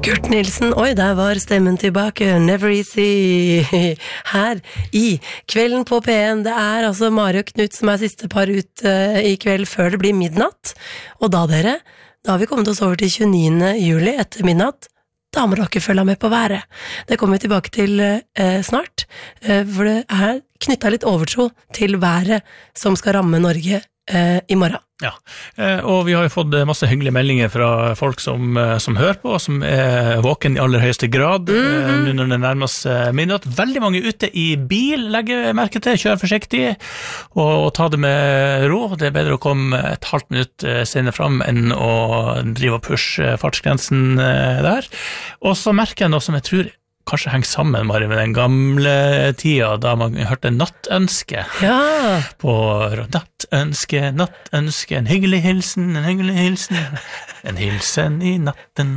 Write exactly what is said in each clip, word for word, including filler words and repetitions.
Kurt Nilsen, oi, der var stemmen tilbake, Never Easy, her i Kvelden på P en. Det er altså Mari og Knut som er siste par ut uh, i kveld før det blir midnatt. Og da dere, da har vi kommet oss over til tjueniende juli etter midnatt. Da må dere følge med på været. Det kommer vi tilbake til uh, snart, uh, for det er knyttet litt overtro til været som skal ramme Norge uh, i morgen. Ja, og vi har jo fått masse hyggelige meldinger fra folk som, som hører på, som er våken i aller høyeste grad, mm-hmm. nå når det nærmer seg midnatt. Veldig mange ute i bil, legger merke til, kjør forsiktig, og, og ta det med ro. Det er bedre å komme et halvt minutt senere frem enn å drive og pushe fartsgrensen der. Og så merker jeg noe som jeg tror kanskje henger sammen Mari, med den gamle tida da man hørte nattønske ja. på nattønske, nattønske, en hyggelig hilsen, en hyggelig hilsen, en hilsen i natten.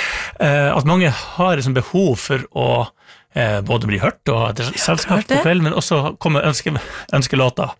Eh, at mange har et sånt behov for å eh, både bli hørt og ha et selskap på kvelden, men også komme ønske, ønskelåter.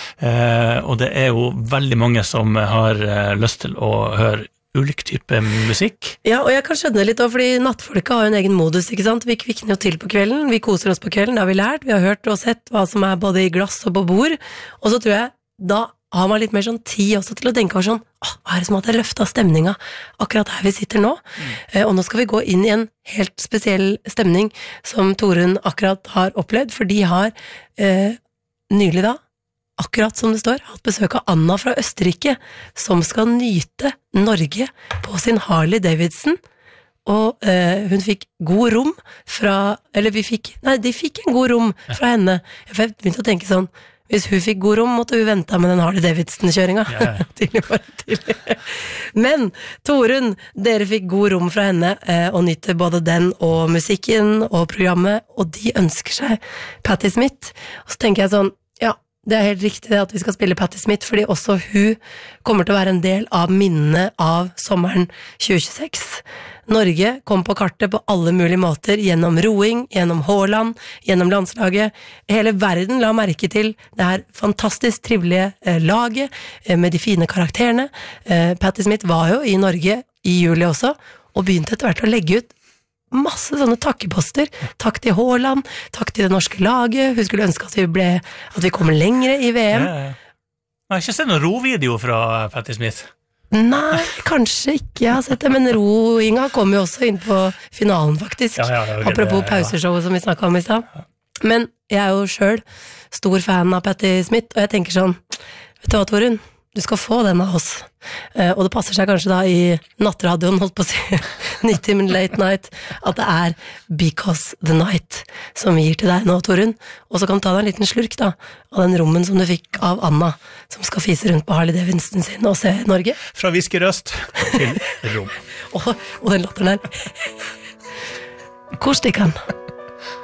Eh, og det er jo veldig mange som har eh, lyst til å høre ulik type musikk. Ja, og jeg kan skjønne litt også, fordi nattfolket har jo en egen modus, ikke sant? Vi kvikner jo til på kvelden, vi koser oss på kvelden, det har vi lært, vi har hørt og sett hva som er både i glass og på bord, og så tror jeg, da har man litt mer sånn tid også til å tenke over sånn, åh, hva er det som har løftet stemninga akkurat her vi sitter nå? Mm. Eh, og nå skal vi gå inn i en helt spesiell stemning som Torunn akkurat har opplevd, for de har eh, nylig da, akkurat som det står, hatt besøk av Anna fra Østerrike, som skal nyte Norge på sin Harley Davidson, og eh, hun fikk god rom fra, eller vi fikk, nei, de fikk en god rom fra henne. Jeg begynte å tenke sånn, hvis hun fikk god rom, måtte hun vente med den Harley Davidson-kjøringa. Yeah. tidlig, tidlig. Men Torunn, dere fikk god rom fra henne, eh, og nytte både den og musikken og programmet, og de ønsker seg Patti Smith. Og så tenker jeg sånn, ja, det er helt riktig at vi skal spille Patti Smith, fordi også hun kommer til å være en del av minnene av sommeren tjue tjueseks. Norge kom på kartet på alle mulige måter, gjennom roing, gjennom Haaland, gjennom landslaget. Hele verden la merke til det her fantastisk trivelige eh, laget, eh, med de fine karakterene. Eh, Patti Smith var jo i Norge i juli også, og begynte etter hvert å legge ut masse sånne takkeposter. Takk til Haaland, takk til det norske laget. Hun skulle ønske at vi, ble, at vi kommer lengre i V M. Ja, ja. Jeg har ikke sett noen rovideo fra Patti Smith. Nei, kanskje ikke jeg har sett det, men roinga kom jo også inn på finalen faktisk. Ja, ja, okay, apropos det, ja. pauseshowet som vi snakket om i stad. Men jeg er jo selv stor fan av Patti Smith, og jeg tenker sånn, vet du hva, Torunn? Du skal få den av oss. Eh, og det passer seg kanskje da i nattradioen, holdt på å si, ni-timen late night, at det er Because the Night som vi gir til deg nå, Torunn. Og så kan du ta deg en liten slurk da, av den rommen som du fikk av Anna, som skal fise rundt på Harley Davidson sin og se Norge. Fra viskerøst til rom. og, og den latteren der. Hvor stikker han?